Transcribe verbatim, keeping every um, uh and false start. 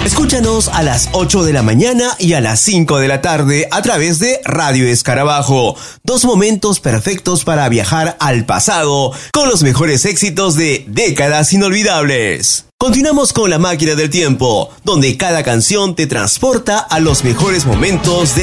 Escúchanos a las ocho de la mañana y a las cinco de la tarde a través de Radio Escarabajo. Dos momentos perfectos para viajar al pasado con los mejores éxitos de décadas inolvidables. Continuamos con La Máquina del Tiempo, donde cada canción te transporta a los mejores momentos de